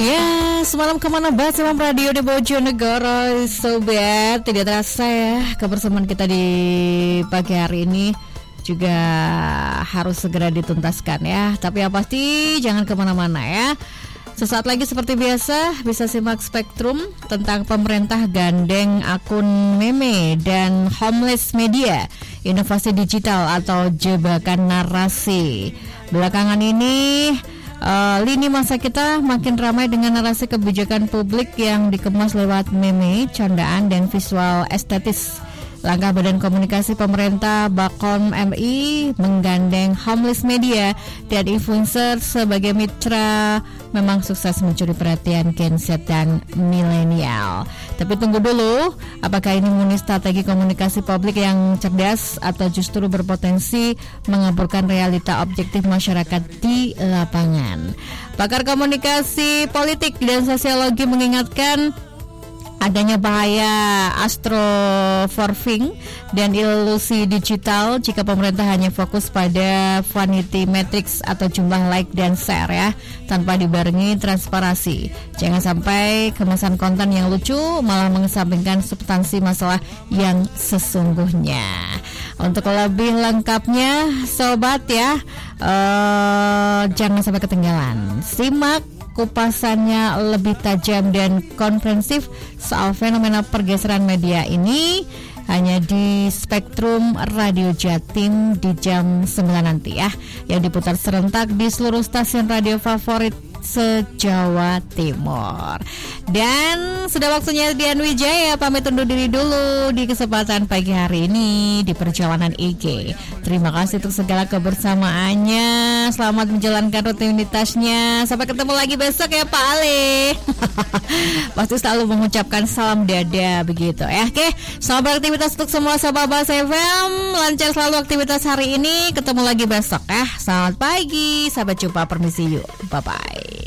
Ya, semalam kemana bahas Semalam Radio di Bojonegoro, sobat. Tidak terasa ya, kebersamaan kita di pagi hari ini juga harus segera dituntaskan ya. Tapi yang pasti jangan kemana-mana ya. Sesaat lagi seperti biasa bisa simak Spektrum tentang pemerintah gandeng akun meme dan homeless media, inovasi digital atau jebakan narasi. Belakangan ini lini masa kita makin ramai dengan narasi kebijakan publik yang dikemas lewat meme, candaan, dan visual estetis. Langkah Badan Komunikasi Pemerintah Bakom MI menggandeng homeless media dan influencer sebagai mitra memang sukses mencuri perhatian Gen Z dan milenial. Tapi tunggu dulu, apakah ini murni strategi komunikasi publik yang cerdas atau justru berpotensi mengaburkan realita objektif masyarakat di lapangan? Pakar komunikasi politik dan sosiologi mengingatkan adanya bahaya astroforming dan ilusi digital jika pemerintah hanya fokus pada vanity metrics atau jumlah like dan share ya, tanpa dibarengi transparansi. Jangan sampai kemasan konten yang lucu malah mengesampingkan substansi masalah yang sesungguhnya. Untuk lebih lengkapnya sobat ya, jangan sampai ketinggalan. Simak kupasannya lebih tajam dan komprehensif soal fenomena pergeseran media ini hanya di Spektrum Radio Jatim di jam 9 nanti ya, yang diputar serentak di seluruh stasiun radio favorit se-Jawa Timur. Dan sudah waktunya Dian Wijaya pamit undur diri dulu di kesempatan pagi hari ini di perjalanan IG. Terima kasih untuk segala kebersamaannya. Selamat menjalankan rutinitasnya. Sampai ketemu lagi besok ya Pak Ale. Pasti selalu mengucapkan salam dada begitu ya. Oke, selamat beraktivitas untuk semua sahabat Bas FM. Lancar selalu aktivitas hari ini. Ketemu lagi besok ya. Selamat pagi. Sampai jumpa, permisi yuk. Bye bye.